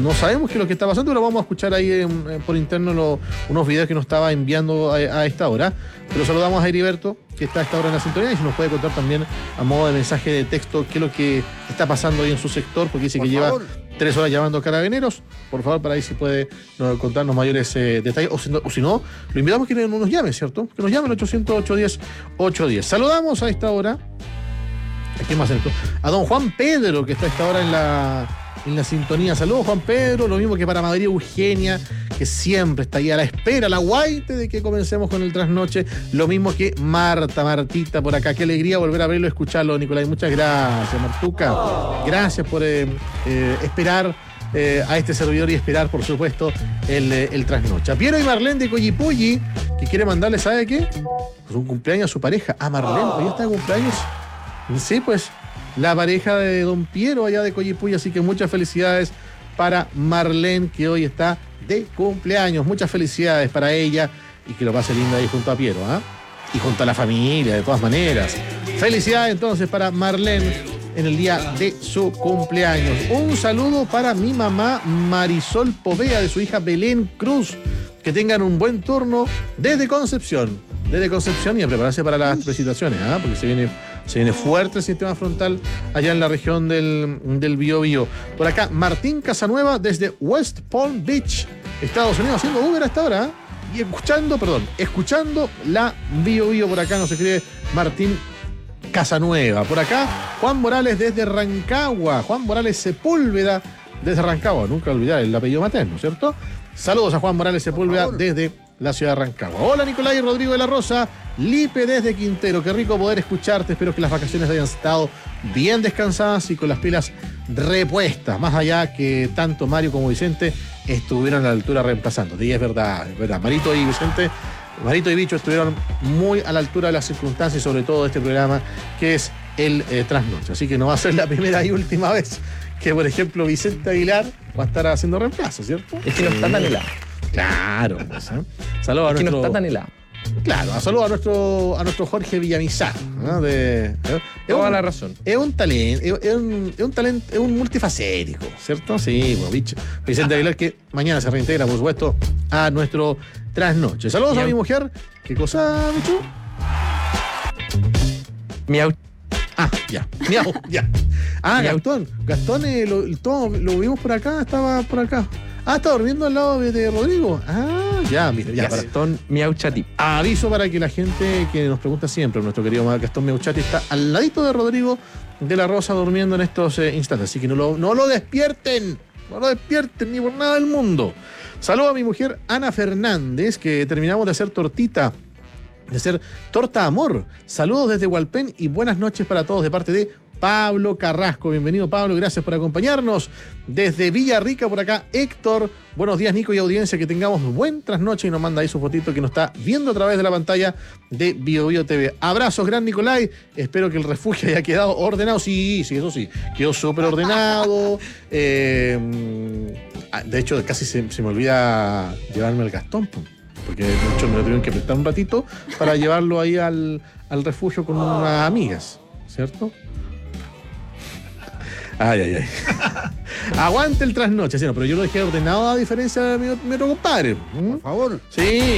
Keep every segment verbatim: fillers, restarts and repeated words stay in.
no sabemos qué es lo que está pasando, pero vamos a escuchar ahí en, en, por interno lo, unos videos que nos estaba enviando a, a esta hora. Pero saludamos a Heriberto, que está a esta hora en la sintonía, y si nos puede contar también a modo de mensaje de texto qué es lo que está pasando ahí en su sector, porque dice por que favor. lleva tres horas llamando a Carabineros. Por favor, para ahí si puede no, contarnos mayores eh, detalles, o si, no, o si no, lo invitamos a que no nos llame, ¿cierto? Que nos llame al ochocientos, ochocientos diez, ochocientos diez. Saludamos a esta hora, ¿a quién más esto? A don Juan Pedro, que está a esta hora en la, en la sintonía. Saludos, Juan Pedro. Lo mismo que para María Eugenia, que siempre está ahí a la espera, la guaite de que comencemos con el trasnoche. Lo mismo que Marta, Martita, por acá. Qué alegría volver a verlo, escucharlo, Nicolás. Muchas gracias, Martuca. Gracias por eh, eh, esperar eh, a este servidor y esperar, por supuesto, el, el trasnoche. A Piero y Marlene de Coyipulli, que quiere mandarle, ¿sabe qué? Pues un cumpleaños a su pareja. A Marlene, hoy está de cumpleaños. Sí, pues, la pareja de don Piero allá de Coyipulli, así que muchas felicidades para Marlene, que hoy está de cumpleaños. Muchas felicidades para ella y que lo pase lindo ahí junto a Piero, ¿ah? ¿eh? Y junto a la familia, de todas maneras. Felicidades entonces para Marlene en el día de su cumpleaños. Un saludo para mi mamá Marisol Povea, de su hija Belén Cruz. Que tengan un buen turno desde Concepción. Desde Concepción y a prepararse para las presentaciones, ¿ah? ¿eh? Porque se viene... Se viene fuerte el sistema frontal allá en la región del, del Biobío. Por acá, Martín Casanueva desde West Palm Beach, Estados Unidos, haciendo Uber hasta ahora. ¿eh? Y escuchando, perdón, escuchando la Biobío. Por acá nos escribe Martín Casanueva. Por acá, Juan Morales desde Rancagua. Juan Morales Sepúlveda desde Rancagua. Nunca olvidar el apellido materno, ¿cierto? Saludos a Juan Morales Sepúlveda desde la ciudad de Rancagua. Hola, Nicolás y Rodrigo de la Rosa. Lipe desde Quintero. Qué rico poder escucharte. Espero que las vacaciones hayan estado bien descansadas y con las pilas repuestas. Más allá que tanto Mario como Vicente estuvieron a la altura reemplazando. Y es verdad, es verdad. Marito y Vicente, Marito y Bicho estuvieron muy a la altura de las circunstancias y sobre todo de este programa que es el eh, Trasnoche. Así que no va a ser la primera y última vez que, por ejemplo, Vicente Aguilar va a estar haciendo reemplazo, ¿cierto? Es que no está tan helado. Claro. Pues, ¿eh? Saludos a es que nuestro... no está tan helado. Claro, saludos a nuestro, a nuestro Jorge Villamizar, ¿no? De, ¿eh? Toda la razón. Es un talento, es, es un, es un talento, es un multifacético, ¿cierto? Sí, bueno, bicho. Vicente Aguilar, que mañana se reintegra, por supuesto, a nuestro Trasnoche. Saludos Miau. A mi mujer. ¿Qué cosa, Michu? Miau. Ah, ya. Miau, ya. Ah, Miau. Gastón. Gastón, eh, lo, todo, lo vimos por acá, estaba por acá. Ah, está durmiendo al lado de, de Rodrigo. Ah, ya, mira, ya. Gastón Miauchati. Aviso para que la gente que nos pregunta siempre, nuestro querido Gastón Miauchati está al ladito de Rodrigo de la Rosa durmiendo en estos eh, instantes. Así que no lo, no lo despierten, no lo despierten ni por nada del mundo. Saludo a mi mujer Ana Fernández, que terminamos de hacer tortita, de hacer torta amor. Saludos desde Hualpén y buenas noches para todos de parte de Pablo Carrasco. Bienvenido, Pablo, gracias por acompañarnos. Desde Villarrica, por acá, Héctor. Buenos días, Nico y audiencia, que tengamos buen trasnoche, y nos manda ahí su fotito que nos está viendo a través de la pantalla de BioBio T V. Abrazos, gran Nicolai. Espero que el refugio haya quedado ordenado. Sí, sí, eso sí. Quedó súper ordenado. Eh, de hecho, casi se, se me olvida llevarme el Gastón, porque de hecho me lo tuvieron que prestar un ratito para llevarlo ahí al, al refugio con unas amigas, ¿cierto? Ay, ay, ay. Aguante el trasnoche, sí, no, pero yo lo dejé ordenado a diferencia de mi, mi otro compadre. ¿Mm? Por favor. Sí.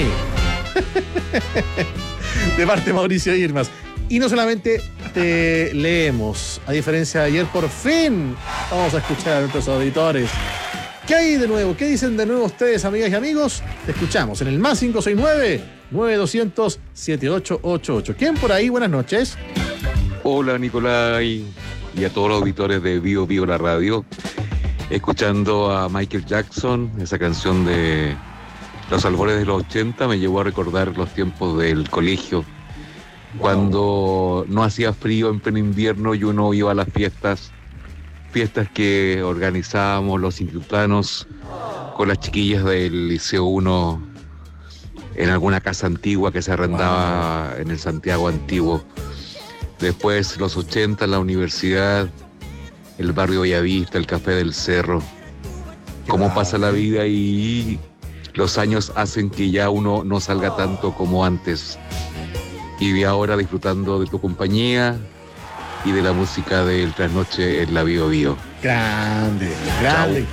De parte de Mauricio Irmas. Y no solamente te leemos, a diferencia de ayer, por fin vamos a escuchar a nuestros auditores. ¿Qué hay de nuevo? ¿Qué dicen de nuevo ustedes, amigas y amigos? Te escuchamos en el más cinco seis nueve, nueve dos cero cero, siete ocho ocho ocho. ¿Quién por ahí? Buenas noches. Hola, Nicolai, y a todos los auditores de Bio Bio la radio, escuchando a Michael Jackson. Esa canción de los albores de los ochenta me llevó a recordar los tiempos del colegio, cuando no hacía frío en pleno invierno y uno iba a las fiestas, fiestas que organizábamos los institutanos con las chiquillas del Liceo uno en alguna casa antigua que se arrendaba en el Santiago antiguo. Después, los ochenta, en la universidad, el barrio Bellavista, el Café del Cerro. Cómo pasa la vida y los años hacen que ya uno no salga tanto como antes. Y ahora disfrutando de tu compañía y de la música del Trasnoche en la Bio Bio. Grande, grande. Chau.